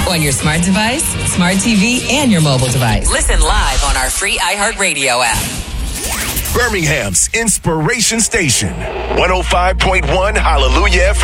On your smart device, smart TV, and your mobile device. Listen live on our free iHeartRadio app. Birmingham's Inspiration Station, 105.1 Hallelujah FM.